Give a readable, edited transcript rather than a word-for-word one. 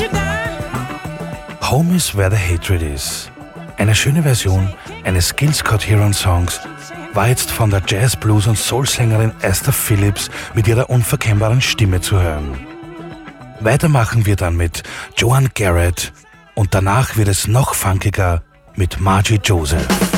Home is where the hatred is. Eine schöne Version eines Gil Scott-Heron-Songs war jetzt von der Jazz-, Blues- und Soul-Sängerin Esther Phillips mit ihrer unverkennbaren Stimme zu hören. Weiter machen wir dann mit Joan Garrett und danach wird es noch funkiger mit Margie Joseph.